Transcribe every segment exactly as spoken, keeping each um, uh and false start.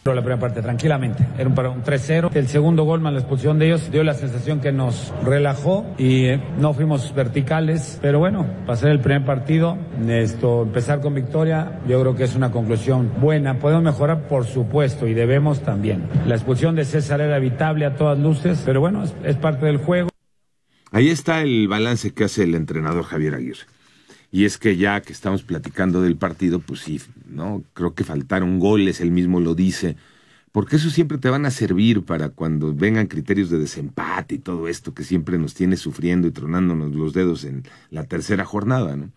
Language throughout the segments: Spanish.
La primera parte, tranquilamente, era un, un tres cero. El segundo gol más la expulsión de ellos dio la sensación que nos relajó y eh, no fuimos verticales, pero bueno, pasar el primer partido, esto, empezar con victoria, yo creo que es una conclusión buena. Podemos mejorar, por supuesto, y debemos también. La expulsión de César era evitable a todas luces, pero bueno, es, es parte del juego. Ahí está el balance que hace el entrenador Javier Aguirre. Y es que ya que estamos platicando del partido, pues sí, ¿no? Creo que faltaron goles, él mismo lo dice, porque eso siempre te van a servir para cuando vengan criterios de desempate y todo esto que siempre nos tiene sufriendo y tronándonos los dedos en la tercera jornada, ¿no?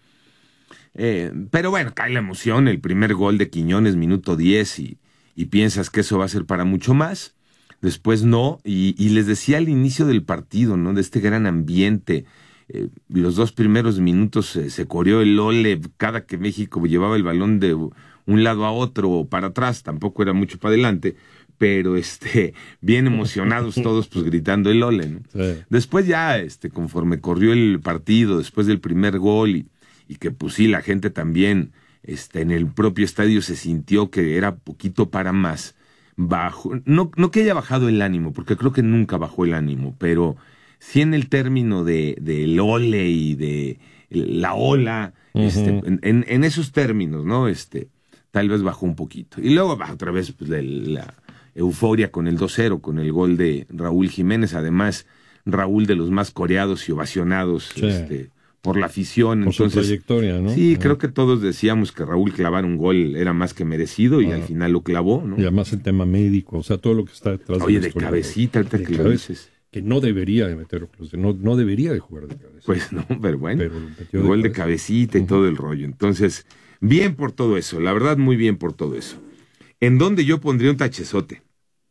Eh, pero bueno, cae la emoción, el primer gol de Quiñones, minuto diez, y, y piensas que eso va a ser para mucho más, después no, y, y les decía al inicio del partido, ¿no? De este gran ambiente. Eh, los dos primeros minutos eh, se coreó el ole cada que México llevaba el balón de un lado a otro o para atrás, tampoco era mucho para adelante, pero este, bien emocionados todos pues gritando el ole, ¿no? Sí. Después ya, este, conforme corrió el partido, después del primer gol y, y que pues sí, la gente también este, en el propio estadio se sintió que era poquito para más, bajo, no, no que haya bajado el ánimo, porque creo que nunca bajó el ánimo, pero sí en el término de del ole y de la ola, uh-huh. este, en, en, en esos términos, ¿no? Este, tal vez bajó un poquito. Y luego baja otra vez pues, de la euforia con el dos cero, con el gol de Raúl Jiménez, además Raúl de los más coreados y ovacionados sí. este, por la afición. Por Entonces, su trayectoria, ¿no? Sí, uh-huh. creo que todos decíamos que Raúl clavar un gol era más que merecido y uh-huh. al final lo clavó, ¿no? Y además el tema médico, o sea, todo lo que está detrás Oye, de la de historia, cabecita, ahorita que lo dices. Que no debería de meter no, no debería de jugar de cabeza. Pues no, pero bueno, pero gol de, de cabecita y uh-huh. todo el rollo. Entonces, bien por todo eso, la verdad muy bien por todo eso. En donde yo pondría un tachezote.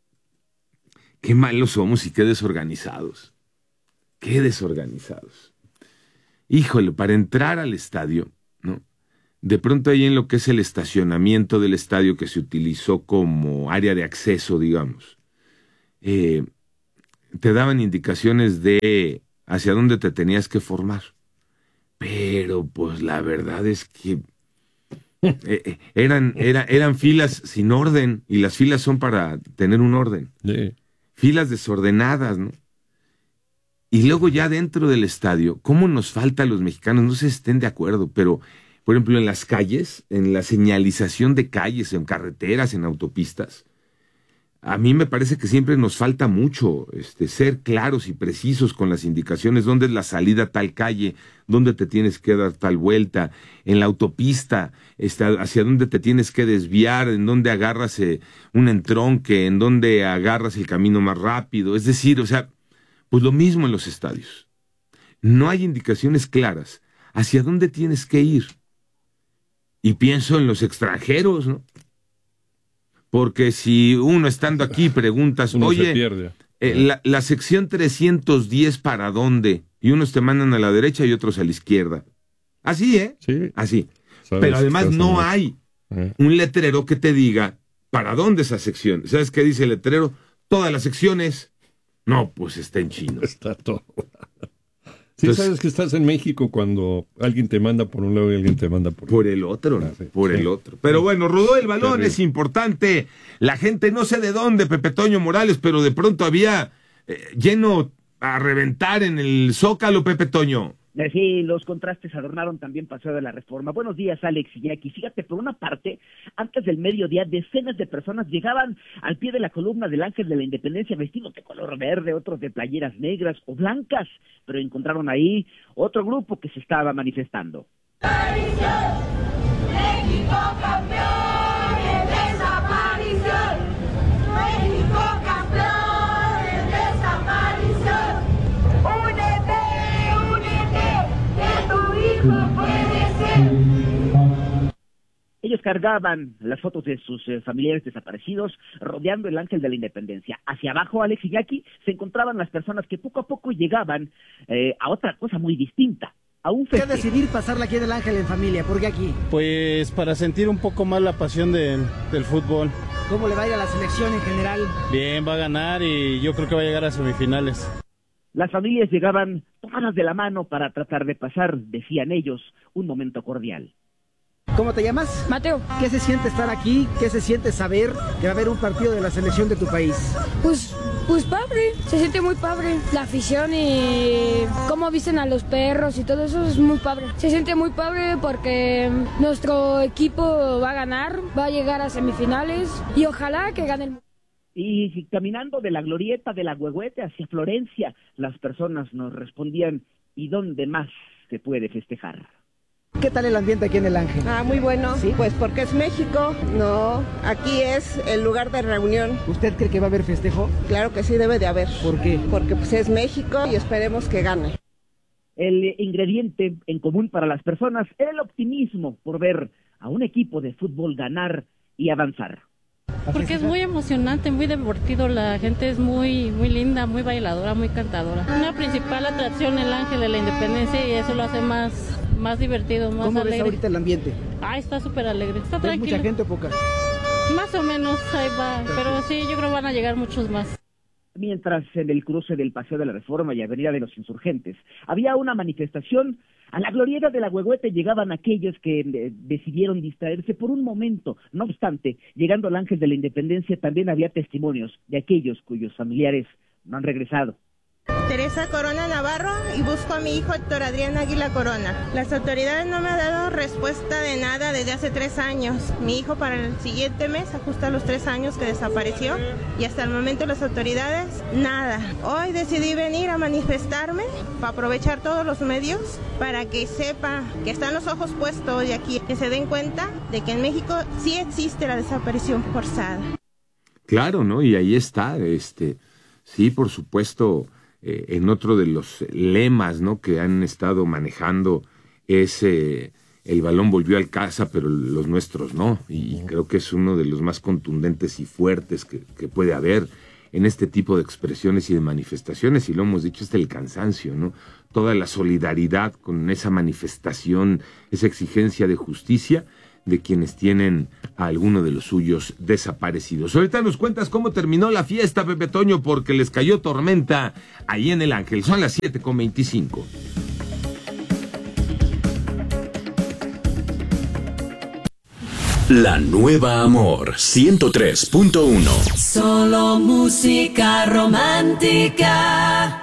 Qué malos somos y qué desorganizados. Qué desorganizados. Híjole, para entrar al estadio, ¿no? De pronto ahí en lo que es el estacionamiento del estadio que se utilizó como área de acceso, digamos, eh, te daban indicaciones de hacia dónde te tenías que formar. Pero pues la verdad es que eh, eran, era, eran filas sin orden, y las filas son para tener un orden. Sí. Filas desordenadas, ¿no? Y luego ya dentro del estadio, ¿cómo nos falta a los mexicanos? No sé si estén de acuerdo, pero por ejemplo en las calles, en la señalización de calles, en carreteras, en autopistas, a mí me parece que siempre nos falta mucho este, ser claros y precisos con las indicaciones, dónde es la salida a tal calle, dónde te tienes que dar tal vuelta, en la autopista, este, hacia dónde te tienes que desviar, en dónde agarras eh, un entronque, en dónde agarras el camino más rápido. Es decir, o sea, pues lo mismo en los estadios. No hay indicaciones claras hacia dónde tienes que ir. Y pienso en los extranjeros, ¿no? Porque si uno estando aquí preguntas, uno oye, se pierde. Eh, la, la sección trescientos diez ¿para dónde? Y unos te mandan a la derecha y otros a la izquierda. Así, ¿eh? Sí. Así. Pero además no hay ¿Eh? un letrero que te diga ¿para dónde esa sección? ¿Sabes qué dice el letrero? Todas las secciones. No, pues está en chino. Está todo. Sí, entonces, sabes que estás en México cuando alguien te manda por un lado y alguien te manda por, por el otro. ¿no? Ah, sí, por sí. el otro. Pero bueno, rodó el balón, Terrible. Es importante. La gente no sé de dónde, Pepe Toño Morales, pero de pronto había eh, lleno a reventar en el Zócalo, Pepe Toño. Sí, los contrastes adornaron también Paseo de la Reforma. Buenos días, Alex y Jackie. Fíjate, por una parte, antes del mediodía, decenas de personas llegaban al pie de la columna del Ángel de la Independencia vestidos de color verde, otros de playeras negras o blancas, pero encontraron ahí otro grupo que se estaba manifestando. ¡Desaparición! ¡México campeón en desaparición! ¡México campeón en desaparición! ¡Únete! Ellos cargaban las fotos de sus eh, familiares desaparecidos rodeando el Ángel de la Independencia. Hacia abajo, Alex y Jackie, se encontraban las personas que poco a poco llegaban eh, a otra cosa muy distinta, a un festejo. ¿Qué decidir pasarla aquí en el Ángel en familia? ¿Por qué aquí? Pues para sentir un poco más la pasión del, del fútbol. ¿Cómo le va a ir a la selección en general? Bien, va a ganar y yo creo que va a llegar a semifinales. Las familias llegaban tomadas de la mano para tratar de pasar, decían ellos, un momento cordial. ¿Cómo te llamas? Mateo. ¿Qué se siente estar aquí? ¿Qué se siente saber que va a haber un partido de la selección de tu país? Pues, pues padre, se siente muy padre. La afición y cómo visten a los perros y todo eso es muy padre. Se siente muy padre porque nuestro equipo va a ganar, va a llegar a semifinales y ojalá que gane el mundo. Y caminando de la glorieta de la Huehuete hacia Florencia, las personas nos respondían, ¿y dónde más se puede festejar? ¿Qué tal el ambiente aquí en el Ángel? Ah, muy bueno. ¿Sí? Pues porque es México. No, aquí es el lugar de reunión. ¿Usted cree que va a haber festejo? Claro que sí, debe de haber. ¿Por qué? Porque pues es México y esperemos que gane. El ingrediente en común para las personas, el optimismo por ver a un equipo de fútbol ganar y avanzar. Porque es muy emocionante, muy divertido, la gente es muy muy linda, muy bailadora, muy cantadora. Una principal atracción el Ángel de la Independencia y eso lo hace más, más divertido, más ¿Cómo alegre. ves ahorita el ambiente? Ah, está súper alegre, está ¿Ves tranquilo. mucha gente o poca? Más o menos, ahí va, pero sí, yo creo que van a llegar muchos más. Mientras en el cruce del Paseo de la Reforma y Avenida de los Insurgentes había una manifestación, a la glorieta de la Huehuete llegaban aquellos que eh, decidieron distraerse por un momento. No obstante, llegando al Ángel de la Independencia también había testimonios de aquellos cuyos familiares no han regresado. Teresa Corona Navarro y busco a mi hijo Héctor Adrián Águila Corona. Las autoridades no me han dado respuesta de nada desde hace tres años. Mi hijo para el siguiente mes ajusta los tres años que desapareció y hasta el momento las autoridades nada. Hoy decidí venir a manifestarme para aprovechar todos los medios para que sepa que están los ojos puestos hoy aquí, que se den cuenta de que en México sí existe la desaparición forzada. Claro, ¿no? Y ahí está, este, sí, por supuesto. Eh, en otro de los lemas, ¿no?, que han estado manejando es eh, el balón volvió al casa, pero los nuestros no, y creo que es uno de los más contundentes y fuertes que, que puede haber en este tipo de expresiones y de manifestaciones, y lo hemos dicho, es el cansancio, ¿no? Toda la solidaridad con esa manifestación, esa exigencia de justicia de quienes tienen a alguno de los suyos desaparecidos. Ahorita nos cuentas cómo terminó la fiesta, Pepe Toño, porque les cayó tormenta ahí en el Ángel. Son las siete con veinticinco. La Nueva Amor ciento tres punto uno. Solo música romántica.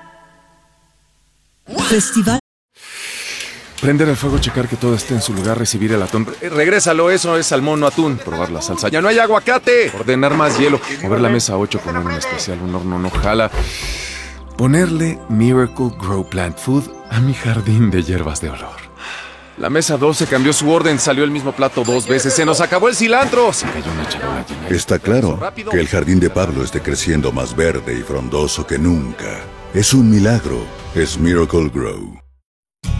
Festival. Prender el fuego, checar que todo esté en su lugar, recibir el atún. Re- regrésalo, eso es salmón, no atún. Probar la salsa. ¡Ya no hay aguacate! Ordenar más hielo. Mover la mesa ocho, poner un especial, un horno no jala. Ponerle Miracle Grow Plant Food a mi jardín de hierbas de olor. La mesa doce cambió su orden, salió el mismo plato dos veces. ¡Se nos acabó el cilantro! Se cayó una charola llena. Está claro que el jardín de Pablo esté creciendo más verde y frondoso que nunca. Es un milagro. Es Miracle Grow.